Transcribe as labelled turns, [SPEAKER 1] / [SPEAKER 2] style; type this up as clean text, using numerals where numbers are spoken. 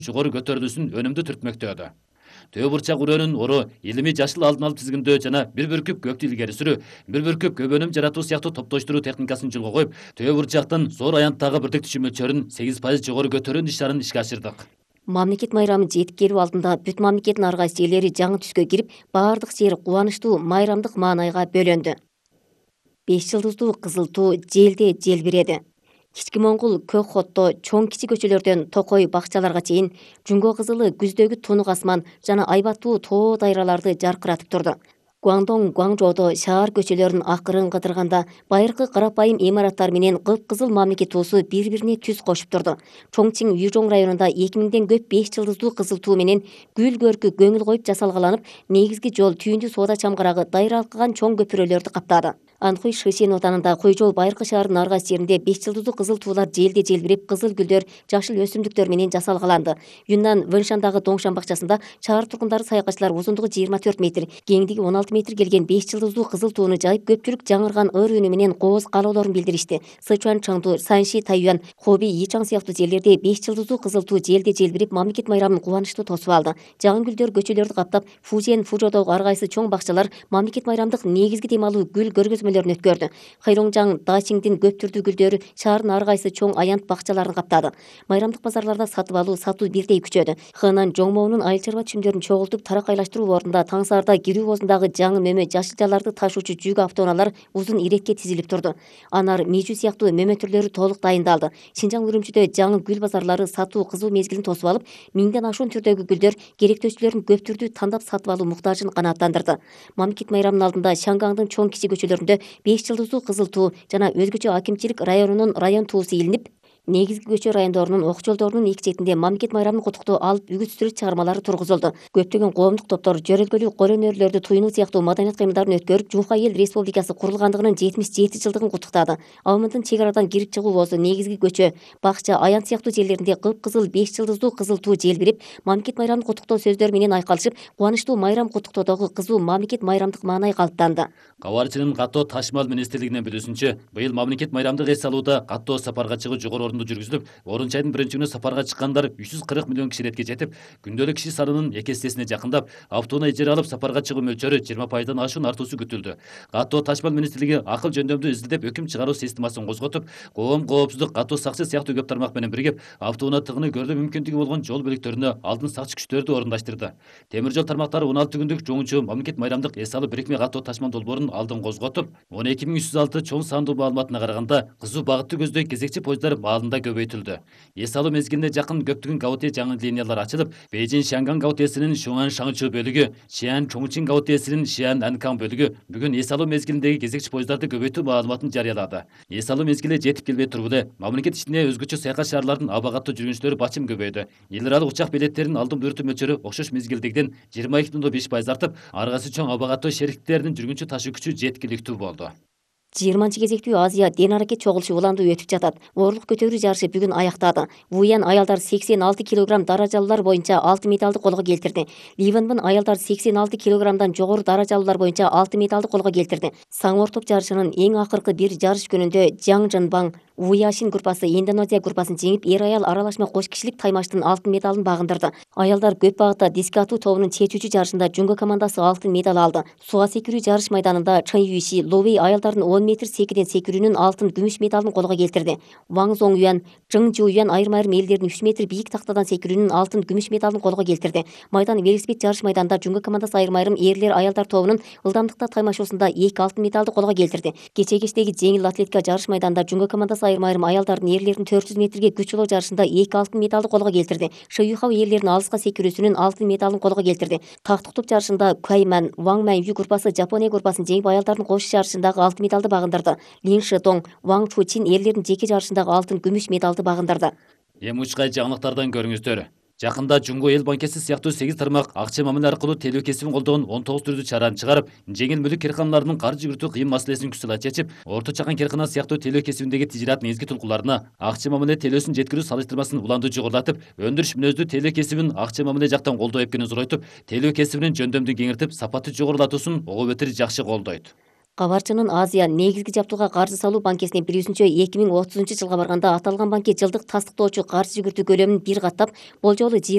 [SPEAKER 1] жогору көтөрүлүүсүн өнүмдүү түртмөктөдө. Төө бурчак үрөөнүн ору илимий жашыл алдын алып тизгиндөө жана бир бүркүп көктү илгери сүрүү, бир бүркүп көбөнүм жаратуу сыяктуу топтоштуруу техникасын жолго коюп, төө бурчактын зор аянттагы бирдиктүүчү мөлчөрүн 8% жогору көтөрүүнү иш-шаарын ишке ашырдык.
[SPEAKER 2] Мамлекет майрамы жетип келүү алдында бүт мамлекеттин ар кайсы жерлери жаңы түскө кирип, баардык жер кубанычтуу майрамдык маанайга бөлөндү. 5 жылдыздуу кызыл туу желде желбиреди. Кички Моңгул көк хотто чоң кичи көчөлөрдөн токой бакчаларга чейин жүнгө кызылы күздөгү тунук асман жана айбаттуу тоо дайраларды жаркыратып турду. Гуандong, Гуаңжоодо шаар көчөлөрүн акырын кыдырганда байыркы карапайым имараттар менен кыпкызыл мамлекет туусу бири-бирине түз кошуп турду. Чоңчиң Южоң районунда 2000ден көп 5 жылдыздуу кызыл туу менен гүл көркү көңүл коюп жасалгаланып, негизги жол түйүндү соода чамгарагы дайралткан чоң көпүрөлөрдү каптады. Анхуй Шишен отанында Кой жол байыркы шаарынын ар кайсы жеринде 5 жылдыздуу кызыл туулар желде желбирип, кызыл гүлдөр, жашыл өсүмдүктөр менен жасалгаланды. Юннан Вэншандагы Доңшан бакчасында шаар тургундары саякатчылар узундугу 24 метр, кеңдиги 16 метр келген 5 жылдыздуу кызыл тууну жайып, көпчүлүк жаңырган ыр үнү менен кооз каалоолорун билдиришти. Сычуан, Чаңду, Санши, Тайюан, Хоби, Ичаң сыяктуу жерлерде 5 жылдыздуу кызыл туу желде желбирип, мамлекет майрамын кубанычтуу тосуп алды. Жаңы гүлдөр көчөлөрдү каптап, Фужен, Фужодогу ар кайсы чоң бакчалар мамлекет майрамдык негизги темалуу гүл көргөзмөлөрүн өткөрдү. Хайроңжаң, Дачиңдин көп түрдүү гүлдөрү шаардын ар кайсы чоң аянт бакчаларын каптады. Майрамдык базарларда сатып алуу, сатуу бирдей күчөдү. Хынан Жоңмоунун айыл чарба чүмдөрүн чогултуп таракайлаштыруу ордунда Таңсаарда кирүү бозундагы жаңы мөмө жашыл жаларды ташуучу жүк автоунаалар узун иретке тизилип турду. Анар Мижу сыяктуу мөмө түрлөрү толук дайындалды. Шинжаң Үрүмчүдө жаңы гүл базарлары сатуу кызуу мезгилин тосуп алып, 1000ден ашуун түрдөгү гүлдөр керектөөчүлөрдүн көп түрдүү тандап сатып алуу муктажын канааттандырды. Мамлекет майрамынын алдында Шангаңдын чоң кичи көчөлөрүндө 5 жылдыздуу кызыл туу жана өзгөчө акимчилик районунун район туусу илинип, негизги көчө райондорунун ок жолдорунун эки четинде мамлекет майрамын куттуктоо алып үгүт-сүрөт чыгармалары тургузулду. Көптөгөн коомдук топтор жөрөлгөлүү кол өнөрлөрдү туюнуу сыяктуу маданият кыймылдарын өткөрүп, Жуфа эл республикасы курулгандыгынын 77 жылдыгын куттуктады. АМындын чек арадан кирип чыгуу боосу, негизги көчө, бакча, аянт сыяктуу жерлеринде кыпкызыл 5 жылдыздуу кызыл туу желбирип, мамлекет майрамын куттуктоо сөздөр менен айкалышып, кубанычтуу майрам куттуктоодогу кызуу мамлекет майрамдык маанай калыптанды.
[SPEAKER 1] Кабарчынын каттоо ташмал министрлигинин билүүсүнчө, быйыл мамлекет майрамдык эс алууда каттоо сапарга чыгуу жогору орунду жүргүзүлүп, орунчу айдын 1-күнү сапарга чыккандар 340 миллион киши иретке жетип, күндөлүк киши санынын 2 эсесине жакындап, автоунаа ижара алып сапарга чыгуу мөлчөрү 20%дан ашуун артуусу күтүлдү. Каттоо ташмал министрлиги акыл жөндөмдү изилдеп өкүм чыгаруу системасын козготуп, коом коопсуздук, каттоо сакчы сыяктуу көп тармак менен биригип, автоунаа тыгыны көрүлүү мүмкүндүгү болгон жол бөлүктөрүнө алдын сакчы күчтөрдү орундаштырды. Темир жол тармактары 16 күндүк чоңунчу мамлекет майрамдык эс алуу бирикме каттоо ташмал долбоорун алдын козготуп, 12306 чоң сандуу маалыматына караганда, кызуу багытты көздөй кезекчи поездар маалында көбөйтүлдү. Эс алуу мезгилине жакын көптөгөн Гаоте жаңы линиялар ачылып, Бейжин Шанган Гаотесинин Шуан Шаңчу бөлүгү, Шиан Чоңчин Гаотесинин Шиан Анкан бөлүгү бүгүн эс алуу мезгилиндеги кезекчи поездарды көбөйтүү маалыматын жарыялады. Эс алуу мезгили жетип келбей турбу эле мамлекет ичине өзгөчө саякат шаарлардын абагаттуу жүргүнчүлөрү бачым көбөйдү. Эл аралык учак билеттеринин алдын буйрутуу мөлчөрү окшош мезгилдегиден 22,5% артып, ар кайсы чоң абагаттуу шериктиктердин жүргүнчү ташуу күчү жеткиликтүү болду.
[SPEAKER 2] 20 кезектүү Азия ден аракет чогулушу уланды өтүп жатат. Орлук көтөрүү жарышы бүгүн аяктады. Вуян аялдар 86 килограмм даражалуулар боюнча 6 медалды колго келтирди. Ливанбын аялдар 86 килограммдан жогору даражалуулар боюнча 6 медалды колго келтирди. Саң ортоп жарышынын эң акыркы бир жарыш күнүндө Жаң Жанбаң Вуяшин группасы Индонезия группасын жеңип, эр-аял аралашма кош кишилик таймаштын алтын медалын багындырды. Аялдар көп багытта диск атуу тобунун чечүүчү жарышында Жунго командасы алтын медаль алды. Суга секирүү жарыш майданында Чын Юйши Ловей аялдардын 10 метр секиден секирүүнүн алтын күмүш медалын колго келтирди. Ваң Зоң Юан, Чың Жу Юан айрым элдердин 3 метр бийик тактадан секирүүнүн алтын күмүш медалын колго келтирди. Майдан велосипед жарыш майданында Жунго командасы айрым эрлер аялдар тобунун ылдамдыкта таймашуусунда 2 алтын медалды колго келтирди. Кечээ кечтеги жеңил атлетика жарыш майданында Жунго командасы айрым аялдардын эрлердин 400 метрге күч улоо жарышында 2 алтын медалды колго келтирди. Шыюхау эрлердин алыска секирүүсүнүн алтын медалын колго келтирди. Тактык топ жарышында Кайман Ваң Мэн Ю группасы Жапония группасын жеңип, аялдардын кош жарышындагы алтын медалды багындырды. Лин Шитоң Ваң Чучин эрлердин жеке жарышындагы алтын күмүш медалды багындырды.
[SPEAKER 1] Эми учкай жаңылыктардан көрүңүздөр. Жакында Жунго эл банкеси сыяктуу 8 тармак акча мамиле аркылуу телөө кесибин колдогон 19 түрдүү чараны чыгарып, жеңил мүлүк керканаларынын каржы жүгүртүү кыйын маселесин күч сыйлап чечип, орто чакан керкана сыяктуу телөө кесибиндеги тижират негизги тулкуларына акча мамиле телөөсүн жеткирүү салыштырмасын уланды жогорулатып, өндүрүш мүнөздүү телөө кесибин акча мамиле жактан колдоо эпкенин зоройтуп, телөө кесибинин жөндөмдүн кеңиртип, сапаты жогорулатуусун ого бетер жакшы колдойт.
[SPEAKER 2] Кабарчынын Азия негизги жаптууга каржы салуу банкесинин билүүсүнчө 2030 жылга барганда аталган банке жылдык тастыктоочу каржы жүгүртүү көлөмүн 1 каттап, бул жолу